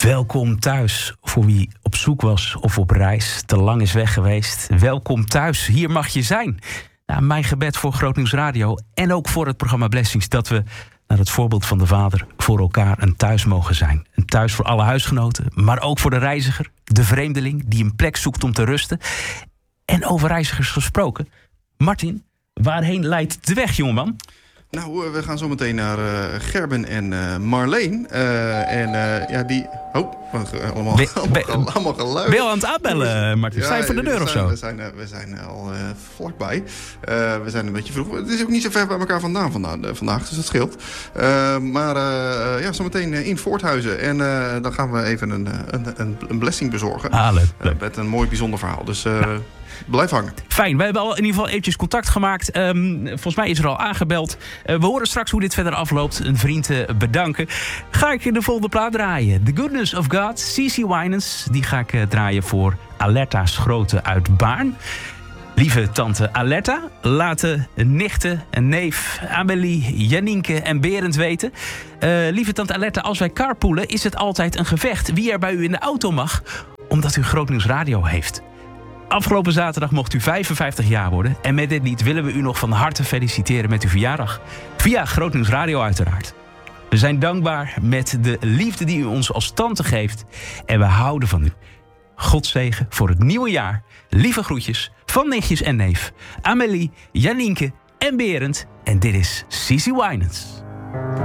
Welkom thuis voor wie op zoek was of op reis, te lang is weg geweest. Welkom thuis, hier mag je zijn. Nou, mijn gebed voor Groot Nieuws Radio en ook voor het programma Blessings, dat we naar het voorbeeld van de Vader voor elkaar een thuis mogen zijn. Een thuis voor alle huisgenoten, maar ook voor de reiziger, de vreemdeling die een plek zoekt om te rusten. En over reizigers gesproken, Martin, waarheen leidt de weg, jongeman? Nou, we gaan zo meteen naar Gerben en Marleen. Die... Oh, allemaal geluid. Ben je al aan het aanbellen, Martin? Sta je voor de deur of zo? We zijn al vlakbij. We zijn een beetje vroeg. Het is ook niet zo ver bij elkaar vandaan vandaag, dus dat scheelt. Zo meteen in Voorthuizen. En dan gaan we even een blessing bezorgen. Met een mooi bijzonder verhaal. Dus... blijf hangen. Fijn, we hebben al in ieder geval eventjes contact gemaakt. Volgens mij is er al aangebeld. We horen straks hoe dit verder afloopt. Een vriend bedanken. Ga ik de volgende plaat draaien. The Goodness of God, CeCe Winans. Die ga ik draaien voor Alerta Schroten uit Baarn. Lieve tante Alerta, laten nichten en neef Amelie, Janienke en Berend weten. Lieve tante Alerta, als wij carpoolen is het altijd een gevecht wie er bij u in de auto mag, omdat u Groot Nieuws Radio heeft. Afgelopen zaterdag mocht u 55 jaar worden. En met dit lied willen we u nog van harte feliciteren met uw verjaardag. Via Groot Nieuws Radio uiteraard. We zijn dankbaar met de liefde die u ons als tante geeft. En we houden van u. God zegen voor het nieuwe jaar. Lieve groetjes van nichtjes en neef Amelie, Janienke en Berend. En dit is CeCe Winans.